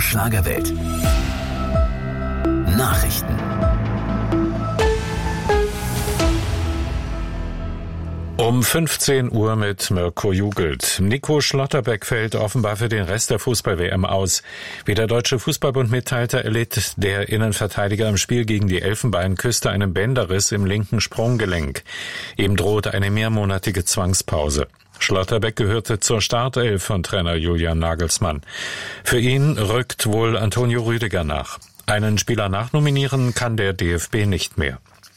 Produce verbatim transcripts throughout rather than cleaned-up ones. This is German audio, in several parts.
Schlagerwelt. Nachrichten. Um fünfzehn Uhr mit Mirko Jugelt. Nico Schlotterbeck fällt offenbar für den Rest der Fußball-W M aus. Wie der Deutsche Fußballbund mitteilte, erlitt der Innenverteidiger im Spiel gegen die Elfenbeinküste einen Bänderriss im linken Sprunggelenk. Ihm droht eine mehrmonatige Zwangspause. Schlotterbeck gehörte zur Startelf von Trainer Julian Nagelsmann. Für ihn rückt wohl Antonio Rüdiger nach. Einen Spieler nachnominieren kann der D F B nicht mehr.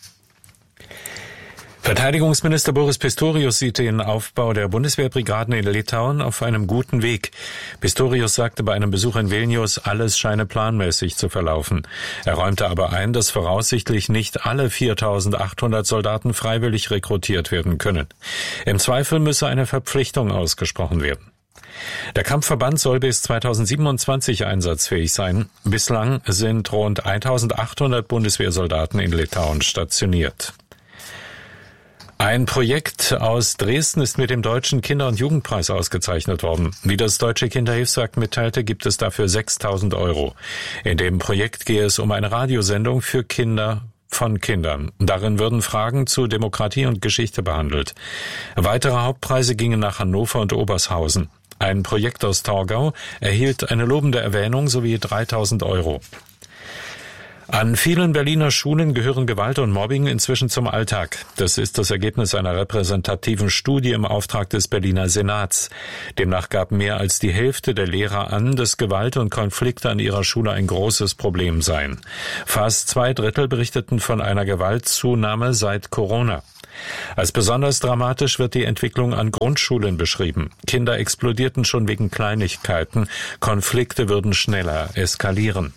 Verteidigungsminister Boris Pistorius sieht den Aufbau der Bundeswehrbrigaden in Litauen auf einem guten Weg. Pistorius sagte bei einem Besuch in Vilnius, alles scheine planmäßig zu verlaufen. Er räumte aber ein, dass voraussichtlich nicht alle viertausendachthundert Soldaten freiwillig rekrutiert werden können. Im Zweifel müsse eine Verpflichtung ausgesprochen werden. Der Kampfverband soll bis zweitausendsiebenundzwanzig einsatzfähig sein. Bislang sind rund eintausendachthundert Bundeswehrsoldaten in Litauen stationiert. Ein Projekt aus Dresden ist mit dem Deutschen Kinder- und Jugendpreis ausgezeichnet worden. Wie das Deutsche Kinderhilfswerk mitteilte, gibt es dafür sechstausend Euro. In dem Projekt gehe es um eine Radiosendung für Kinder von Kindern. Darin würden Fragen zu Demokratie und Geschichte behandelt. Weitere Hauptpreise gingen nach Hannover und Obershausen. Ein Projekt aus Torgau erhielt eine lobende Erwähnung sowie dreitausend Euro. An vielen Berliner Schulen gehören Gewalt und Mobbing inzwischen zum Alltag. Das ist das Ergebnis einer repräsentativen Studie im Auftrag des Berliner Senats. Demnach gab mehr als die Hälfte der Lehrer an, dass Gewalt und Konflikte an ihrer Schule ein großes Problem seien. Fast zwei Drittel berichteten von einer Gewaltzunahme seit Corona. Als besonders dramatisch wird die Entwicklung an Grundschulen beschrieben. Kinder explodierten schon wegen Kleinigkeiten. Konflikte würden schneller eskalieren.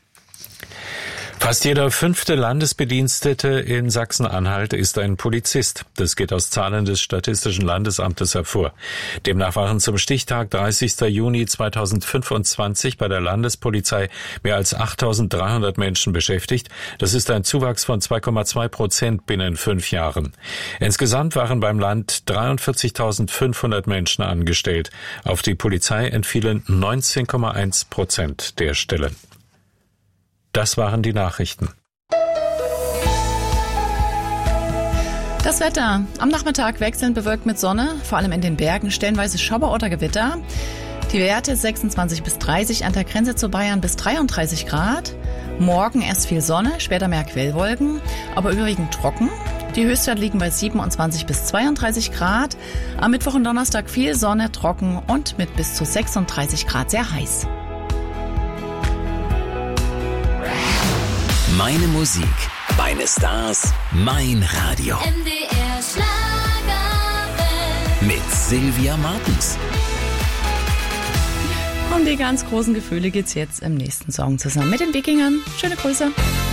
Fast jeder fünfte Landesbedienstete in Sachsen-Anhalt ist ein Polizist. Das geht aus Zahlen des Statistischen Landesamtes hervor. Demnach waren zum Stichtag dreißigster Juni zweitausendfünfundzwanzig bei der Landespolizei mehr als achttausenddreihundert Menschen beschäftigt. Das ist ein Zuwachs von zwei Komma zwei Prozent binnen fünf Jahren. Insgesamt waren beim Land dreiundvierzigtausendfünfhundert Menschen angestellt. Auf die Polizei entfielen neunzehn Komma eins Prozent der Stellen. Das waren die Nachrichten. Das Wetter. Am Nachmittag wechselnd bewölkt mit Sonne, vor allem in den Bergen stellenweise Schauer oder Gewitter. Die Werte sechsundzwanzig bis dreißig, an der Grenze zu Bayern bis dreiunddreißig Grad. Morgen erst viel Sonne, später mehr Quellwolken, aber überwiegend trocken. Die Höchstwerte liegen bei siebenundzwanzig bis zweiunddreißig Grad. Am Mittwoch und Donnerstag viel Sonne, trocken und mit bis zu sechsunddreißig Grad sehr heiß. Meine Musik, meine Stars, mein Radio. M D R Schlagerwelt. Mit Sylvia Martens. Um die ganz großen Gefühle geht's jetzt im nächsten Song zusammen mit den Wikingern. Schöne Grüße.